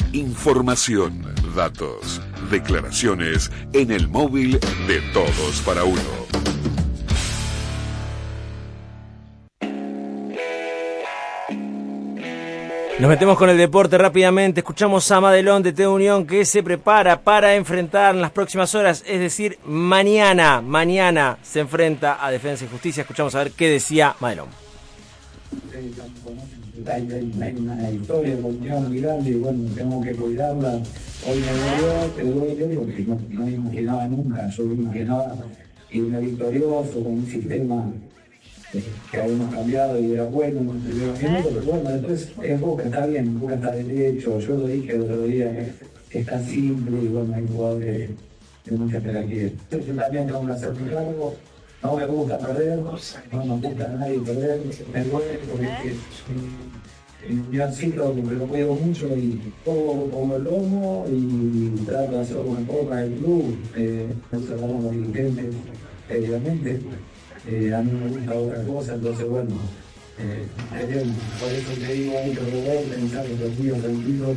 Información, datos, declaraciones en el móvil de Todos para Uno. Nos metemos con el deporte rápidamente. Escuchamos a Madelón de T Unión que se prepara para enfrentar en las próximas horas, es decir, mañana se enfrenta a Defensa y Justicia. Escuchamos a ver qué decía Madelón. Hay una historia de comunidad muy grande y bueno, tenemos que cuidarla. Hoy me duele porque no me imaginaba nunca, yo me imaginaba irme victorioso con un sistema que habíamos cambiado y era bueno en el primer minuto, pero bueno, después es Boca, está bien, Boca está derecho, yo lo dije el otro día, es tan simple y bueno, hay jugadores de mucha jerarquía. Yo también tengo que hacer mi cargo. No me gusta perder, no me gusta a nadie perder, me duele porque yo cito que me lo cuido mucho y todo como el lomo y trato de hacer una cosa del club, nosotros hablamos con los dirigentes, obviamente, a mí me gusta otra cosa, entonces bueno, por eso te digo ahí que lo veo, pensar que los días tranquilos.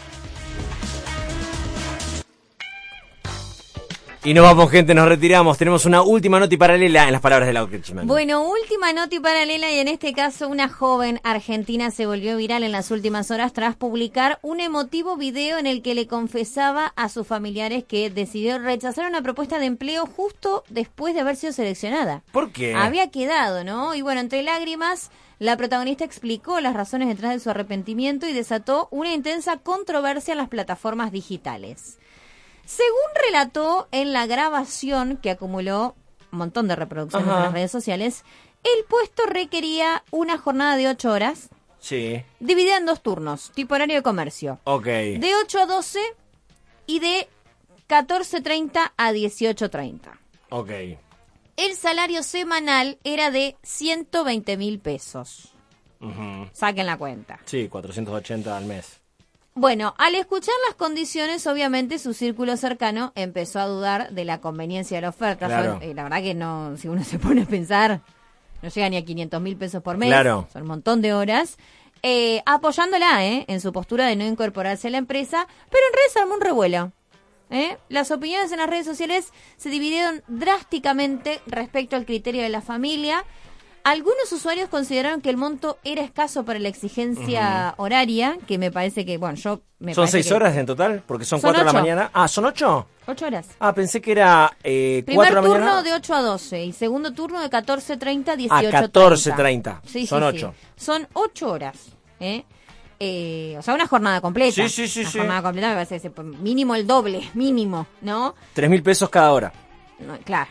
Y nos vamos, gente, nos retiramos. Tenemos una última nota y paralela en las palabras de Lau Kirchman. Bueno, última nota y paralela, y en este caso una joven argentina se volvió viral en las últimas horas tras publicar un emotivo video en el que le confesaba a sus familiares que decidió rechazar una propuesta de empleo justo después de haber sido seleccionada. ¿Por qué? Había quedado, ¿no? Y bueno, entre lágrimas, la protagonista explicó las razones detrás de su arrepentimiento y desató una intensa controversia en las plataformas digitales. Según relató en la grabación que acumuló un montón de reproducciones en las redes sociales, el puesto requería una jornada de 8 horas, dividida en 2 turnos, tipo horario de comercio. De 8 a 12 y de 14:30 a 18:30. El salario semanal era de 120.000 pesos. Saquen la cuenta. Sí, 480 al mes. Bueno, al escuchar las condiciones, obviamente su círculo cercano empezó a dudar de la conveniencia de la oferta. Claro. La verdad que no, si uno se pone a pensar, no llega ni a 500.000 pesos por mes. Claro. Son un montón de horas. Apoyándola en su postura de no incorporarse a la empresa, pero en redes se armó un revuelo. Las opiniones en las redes sociales se dividieron drásticamente respecto al criterio de la familia. Algunos usuarios consideraron que el monto era escaso para la exigencia horaria, que me parece que, bueno, ¿Son 6 horas en total? Porque son 4 de la mañana. Ah, ¿son 8? 8 horas. Ah, pensé que era 4 de la mañana. Primer turno de 8 a 12 y segundo turno de 14:30 a 18:30. 14:30. Sí, son 8. Sí. Son 8 horas. O sea, una jornada completa. Sí. Jornada completa me parece mínimo el doble, mínimo, ¿no? 3.000 pesos cada hora. No, claro.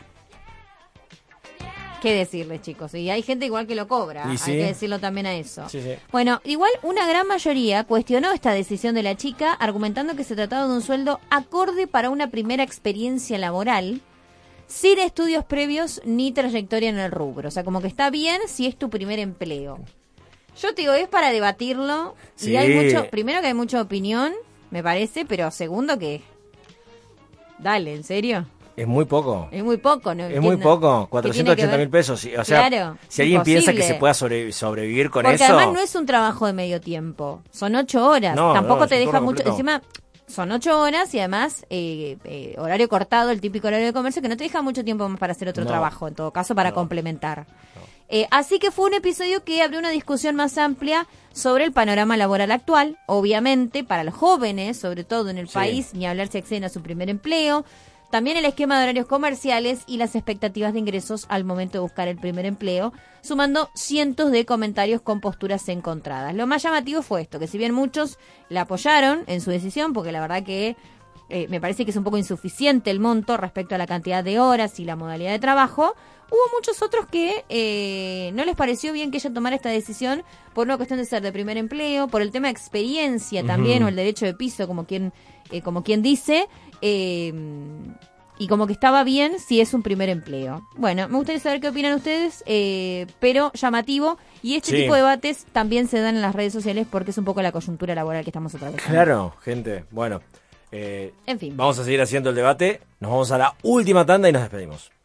¿Qué decirles, chicos? Y hay gente igual que lo cobra, hay que decirlo también a eso. Sí. Bueno, igual una gran mayoría cuestionó esta decisión de la chica, argumentando que se trataba de un sueldo acorde para una primera experiencia laboral, sin estudios previos ni trayectoria en el rubro. O sea, como que está bien si es tu primer empleo. Yo te digo, es para debatirlo. Sí. Y hay mucho, primero que hay mucha opinión, me parece, pero segundo que... Dale, ¿en serio? Es muy poco. Es muy poco, ¿no? Es muy poco, 480.000 pesos. O sea, claro, si alguien imposible. piensa que se pueda sobrevivir con porque eso... Porque además no es un trabajo de medio tiempo, son 8 horas. Tampoco te deja mucho... Encima, son 8 horas y además horario cortado, el típico horario de comercio, que no te deja mucho tiempo más para hacer otro trabajo, en todo caso, para complementar. Así que fue un episodio que abrió una discusión más amplia sobre el panorama laboral actual, obviamente, para los jóvenes, sobre todo en el país, ni hablar si acceden a su primer empleo. También el esquema de horarios comerciales y las expectativas de ingresos al momento de buscar el primer empleo, sumando cientos de comentarios con posturas encontradas. Lo más llamativo fue esto, que si bien muchos la apoyaron en su decisión, porque la verdad que me parece que es un poco insuficiente el monto respecto a la cantidad de horas y la modalidad de trabajo, hubo muchos otros que no les pareció bien que ella tomara esta decisión por una cuestión de ser de primer empleo, por el tema de experiencia también, o el derecho de piso, como quien dice, y como que estaba bien si es un primer empleo. Bueno, me gustaría saber qué opinan ustedes, pero llamativo, y este tipo de debates también se dan en las redes sociales porque es un poco la coyuntura laboral que estamos atravesando. Claro, gente, bueno, en fin. Vamos a seguir haciendo el debate, nos vamos a la última tanda y nos despedimos.